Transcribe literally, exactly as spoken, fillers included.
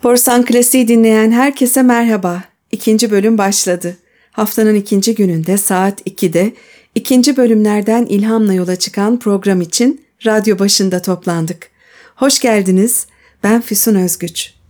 Korsan Klasik'i dinleyen herkese merhaba. İkinci bölüm başladı. Haftanın ikinci gününde saat ikide ikinci bölümlerden ilhamla yola çıkan program için radyo başında toplandık. Hoş geldiniz. Ben Füsun Özgüç.